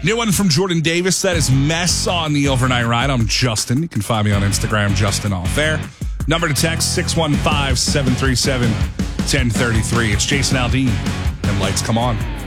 New one from Jordan Davis. That is Mess on the Overnight Ride. I'm Justin. You can find me on Instagram, Justin Off Air. Number to text, 615-737-1033. It's Jason Aldean, and lights come on.